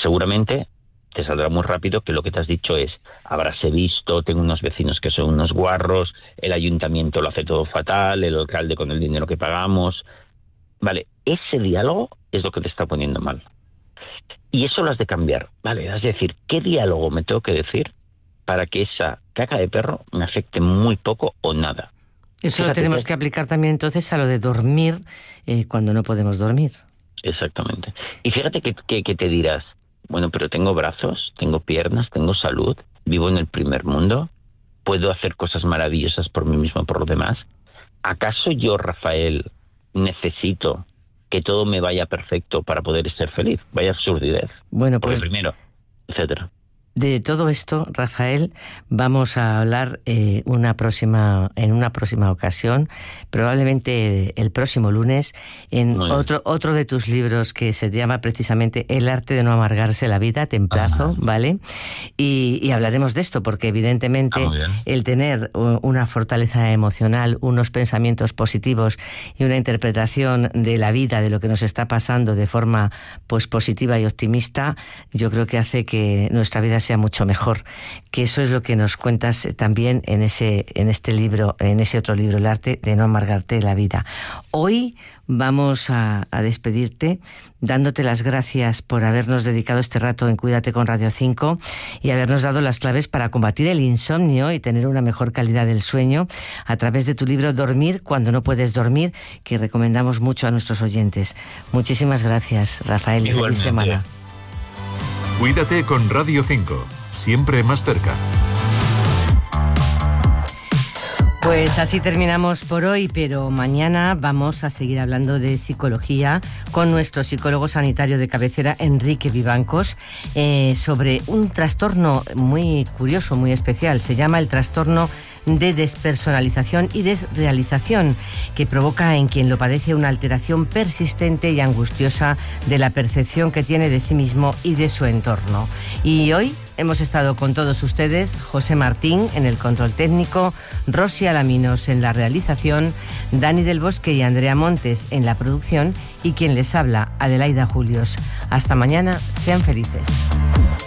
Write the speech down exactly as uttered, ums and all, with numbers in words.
seguramente te saldrá muy rápido que lo que te has dicho es: habráse visto, tengo unos vecinos que son unos guarros, el ayuntamiento lo hace todo fatal, el alcalde con el dinero que pagamos. Vale, ese diálogo es lo que te está poniendo mal. Y eso lo has de cambiar, ¿vale? Es decir, ¿qué diálogo me tengo que decir para que esa caca de perro me afecte muy poco o nada? Eso Fíjate lo tenemos que... que aplicar también entonces a lo de dormir eh, cuando no podemos dormir. Exactamente. Y fíjate que, que, que te dirás: bueno, pero tengo brazos, tengo piernas, tengo salud, vivo en el primer mundo, puedo hacer cosas maravillosas por mí mismo, por los demás. ¿Acaso yo, Rafael, necesito que todo me vaya perfecto para poder ser feliz? Vaya absurdidez. Bueno, Porque pues primero, etcétera. De todo esto, Rafael, vamos a hablar eh, una próxima, en una próxima ocasión, probablemente el próximo lunes, en otro, otro de tus libros que se llama precisamente El arte de no amargarse la vida, te emplazo, ah. ¿vale? Y, y hablaremos de esto, porque evidentemente ah, el tener una fortaleza emocional, unos pensamientos positivos y una interpretación de la vida, de lo que nos está pasando de forma pues positiva y optimista, yo creo que hace que nuestra vida sea mucho mejor, que eso es lo que nos cuentas también en ese en este libro, en ese otro libro, El arte de no amargarte la vida. Hoy vamos a, a despedirte dándote las gracias por habernos dedicado este rato en Cuídate con Radio cinco y habernos dado las claves para combatir el insomnio y tener una mejor calidad del sueño a través de tu libro Dormir cuando no puedes dormir, que recomendamos mucho a nuestros oyentes. Muchísimas gracias, Rafael. Feliz semana. Cuídate con Radio cinco, siempre más cerca. Pues así terminamos por hoy, pero mañana vamos a seguir hablando de psicología con nuestro psicólogo sanitario de cabecera, Enrique Vivancos, eh, sobre un trastorno muy curioso, muy especial. Se llama el trastorno de despersonalización y desrealización, que provoca en quien lo padece una alteración persistente y angustiosa de la percepción que tiene de sí mismo y de su entorno. Y hoy hemos estado con todos ustedes, José Martín en el control técnico, Rosy Alaminos en la realización, Dani del Bosque y Andrea Montes en la producción y quien les habla, Adelaida Julios. Hasta mañana, sean felices.